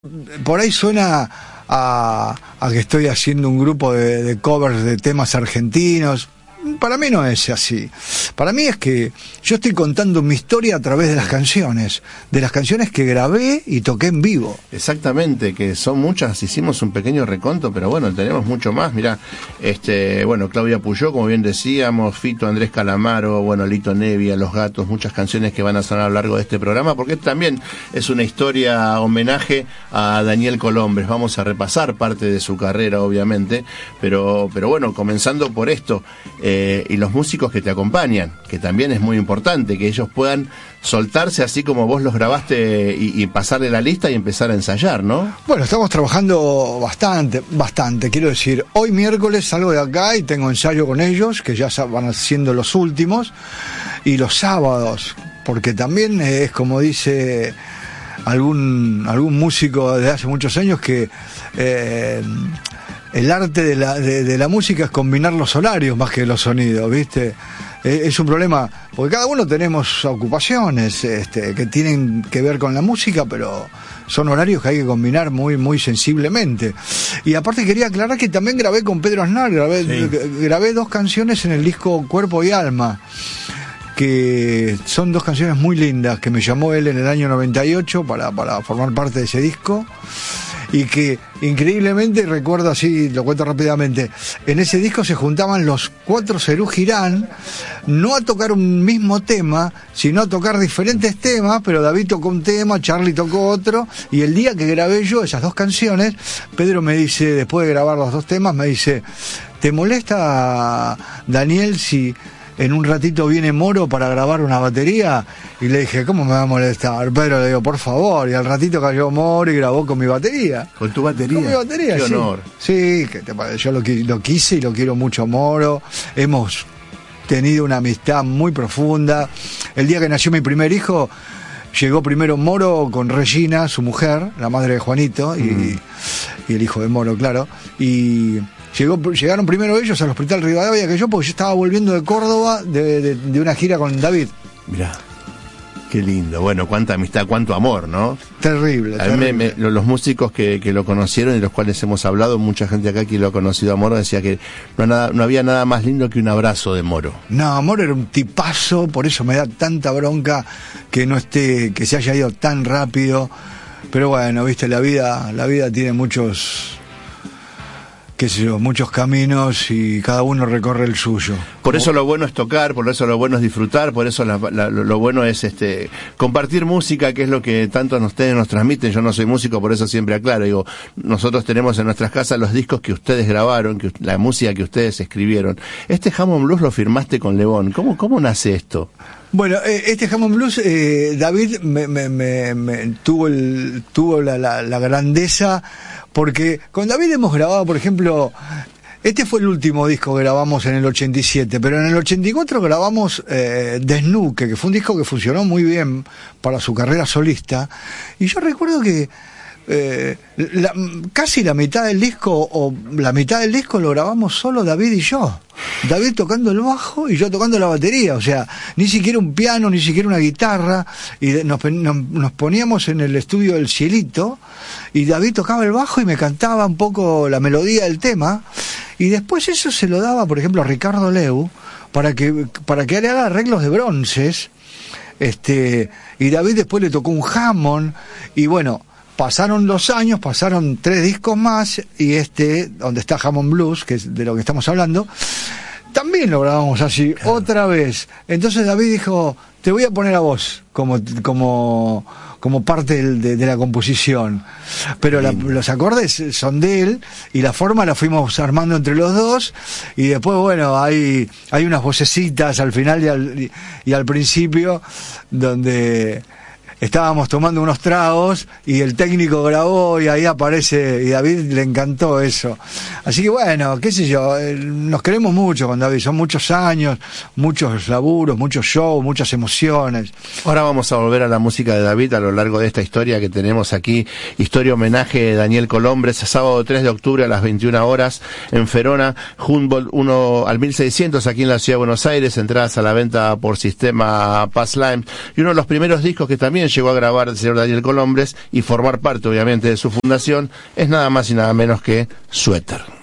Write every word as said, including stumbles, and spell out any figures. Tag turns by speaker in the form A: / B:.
A: Por ahí suena a, a que estoy haciendo un grupo de, de covers de temas argentinos. Para mí no es así. Para mí es que yo estoy contando mi historia a través de las canciones, de las canciones que grabé y toqué en vivo.
B: Exactamente, que son muchas. Hicimos un pequeño reconto, pero bueno, tenemos mucho más. Mirá, este, bueno, Claudia Puyó, como bien decíamos, Fito, Andrés Calamaro, bueno, Lito Nevia, Los Gatos, muchas canciones que van a sonar a lo largo de este programa, porque también es una historia homenaje a Daniel Colombres. Vamos a repasar parte de su carrera, obviamente, pero, pero bueno, comenzando por esto. Eh, Eh, y los músicos que te acompañan, que también es muy importante, que ellos puedan soltarse así como vos los grabaste y, y pasarle la lista y empezar a ensayar, ¿no?
A: Bueno, estamos trabajando bastante, bastante, quiero decir, hoy miércoles salgo de acá y tengo ensayo con ellos, que ya van siendo los últimos, y los sábados, porque también es como dice algún, algún músico de hace muchos años que... Eh, el arte de la, de, de la música es combinar los horarios más que los sonidos, ¿viste? Eh, es un problema, porque cada uno tenemos ocupaciones este, que tienen que ver con la música, pero son horarios que hay que combinar muy muy sensiblemente. Y aparte quería aclarar que también grabé con Pedro Aznar, grabé, sí. grabé dos canciones en el disco Cuerpo y Alma, que son dos canciones muy lindas, que me llamó él en el año noventa y ocho para, para formar parte de ese disco. Y que increíblemente, recuerdo así, lo cuento rápidamente, en ese disco se juntaban los cuatro Serú Girán, no a tocar un mismo tema, sino a tocar diferentes temas, pero David tocó un tema, Charlie tocó otro, y el día que grabé yo esas dos canciones, Pedro me dice, después de grabar los dos temas, me dice, ¿te molesta, Daniel, si en un ratito viene Moro para grabar una batería? Y le dije, ¿cómo me va a molestar? Pedro, le digo, por favor. Y al ratito cayó Moro y grabó con mi batería.
B: ¿Con tu batería?
A: Con mi batería,
B: Qué
A: sí.
B: honor.
A: Sí, que te, yo lo, lo quise y lo quiero mucho, Moro. Hemos tenido una amistad muy profunda. El día que nació mi primer hijo, llegó primero Moro con Regina, su mujer, la madre de Juanito, y, mm. y el hijo de Moro, claro. Y... Llegó, llegaron primero ellos al Hospital Rivadavia que yo, porque yo estaba volviendo de Córdoba de, de, de una gira con David.
B: Mirá, qué lindo. Bueno, cuánta amistad, cuánto amor, ¿no?
A: Terrible,
B: a mí
A: terrible.
B: Me, me, los músicos que, que lo conocieron y los cuales hemos hablado, mucha gente acá que lo ha conocido a Moro decía que no, nada, no había nada más lindo que un abrazo de Moro.
A: No, Moro era un tipazo, por eso me da tanta bronca que no esté, que se haya ido tan rápido. Pero bueno, viste, la vida, la vida tiene muchos... qué sé yo, muchos caminos y cada uno recorre el suyo.
B: Por eso lo bueno es tocar, por eso lo bueno es disfrutar, por eso la, la, lo bueno es este compartir música, que es lo que tanto ustedes nos transmiten. Yo no soy músico, por eso siempre aclaro, digo, nosotros tenemos en nuestras casas los discos que ustedes grabaron, que la música que ustedes escribieron. Este Hammond Blues lo firmaste con Lebón. ¿Cómo, cómo nace esto?
A: Bueno, este Hammond Blues, eh, David me, me, me, me tuvo, el, tuvo la, la, la grandeza, porque con David hemos grabado, por ejemplo, este fue el último disco que grabamos en el ochenta y siete, pero en el ochenta y cuatro grabamos eh, Desnuque, que fue un disco que funcionó muy bien para su carrera solista, y yo recuerdo que Eh, la, casi la mitad del disco o la mitad del disco lo grabamos solo David y yo, David tocando el bajo y yo tocando la batería, o sea, ni siquiera un piano, ni siquiera una guitarra, y de, nos, nos, nos poníamos en el estudio del Cielito y David tocaba el bajo y me cantaba un poco la melodía del tema, y después eso se lo daba, por ejemplo, a Ricardo Leu para que, para que le haga arreglos de bronces, este, y David después le tocó un Hammond, y bueno, pasaron los años, pasaron tres discos más, y este, donde está Hammond Blues, que es de lo que estamos hablando, también lo grabamos así, claro. Otra vez. Entonces David dijo, te voy a poner a vos como, como, como parte del, de, de la composición. Pero la, los acordes son de él, y la forma la fuimos armando entre los dos, y después, bueno, hay, hay unas vocecitas al final y al, y al principio, donde... estábamos tomando unos tragos y el técnico grabó y ahí aparece, y David le encantó eso. Así que bueno, qué sé yo, nos queremos mucho con David, son muchos años, muchos laburos, muchos shows, muchas emociones.
B: Ahora vamos a volver a la música de David a lo largo de esta historia que tenemos aquí, historia homenaje de Daniel Colombres, sábado tres de octubre a las veintiuna horas en Ferona, Humboldt uno al mil seiscientos aquí en la ciudad de Buenos Aires, entradas a la venta por sistema Passline, y uno de los primeros discos que también llegó a grabar el señor Daniel Colombres y formar parte obviamente de su fundación, es nada más y nada menos que Suéter.